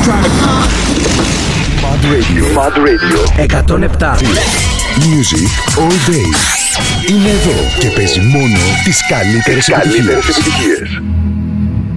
Mad Radio. Mad Radio 107. Music all day. Είναι εδώ και παίζει μόνο τις καλύτερες επιτυχίες.